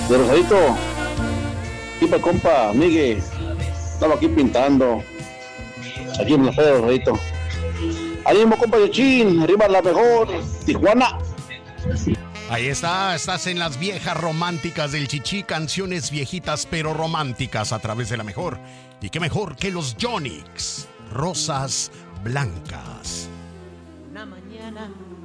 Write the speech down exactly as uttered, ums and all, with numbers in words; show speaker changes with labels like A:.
A: De Rosarito, aquí para el compa Miguel, estaba aquí pintando, aquí en la fe de Rosarito. Ánimo, compa Yochín, arriba la mejor, Tijuana.
B: Ahí está, estás en las viejas románticas del Chichi, canciones viejitas pero románticas a través de la mejor. Y qué mejor que los Yonix, Rosas Blancas.
C: Una mañana